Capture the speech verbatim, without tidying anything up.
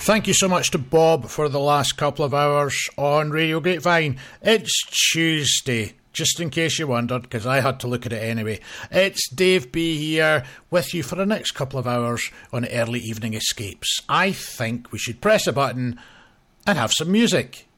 Thank you so much to Bob for the last couple of hours on Radio Grapevine. It's Tuesday, just in case you wondered, because I had to look at it anyway. It's Dave B here with you for the next couple of hours on Early Evening Escapes. I think we should press a button and have some music.